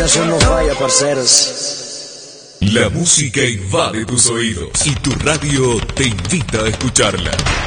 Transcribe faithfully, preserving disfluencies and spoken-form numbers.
corazón no falla, parceros. La música invade tus oídos y tu radio te invita a escucharla.